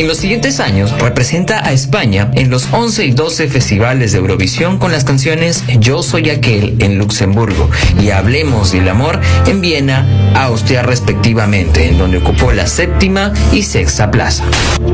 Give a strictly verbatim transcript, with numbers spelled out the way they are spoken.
En los siguientes años representa a España en los once y doce festivales de Eurovisión con las canciones Yo soy aquel en Luxemburgo y Hablemos del amor en Viena, Austria respectivamente, en donde ocupó la séptima y sexta plaza.